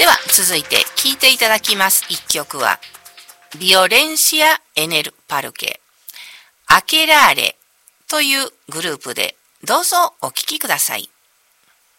では続いて聴いていただきます一曲はビオレンシア・エネル・パルケアケラーレというグループでどうぞお聴きください。